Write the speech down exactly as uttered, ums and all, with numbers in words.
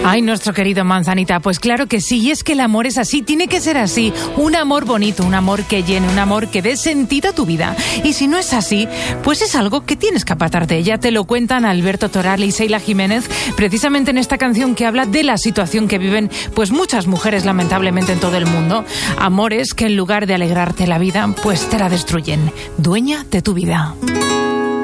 Ay, nuestro querido Manzanita, pues claro que sí, y es que el amor es así, tiene que ser así, un amor bonito, un amor que llene, un amor que dé sentido a tu vida. Y si no es así, pues es algo que tienes que apartarte. Ya te lo cuentan Alberto Toral y Seila Jiménez, precisamente en esta canción que habla de la situación que viven pues muchas mujeres lamentablemente en todo el mundo. Amores que en lugar de alegrarte la vida, pues te la destruyen. Dueña de tu vida.